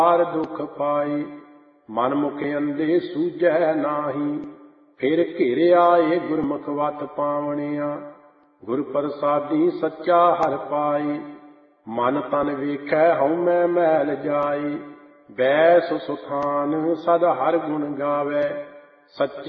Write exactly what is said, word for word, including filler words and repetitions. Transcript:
हार दुख पाए। मन मुख अंधे सूझै नाही, फिर घेर आए गुरमुख वत पावणिया। गुर प्रसादी सच्चा हर पाए, मन तन वेखै हउमै मैल जाए। बैस सुखान सद हर गुण गावै, सच्चे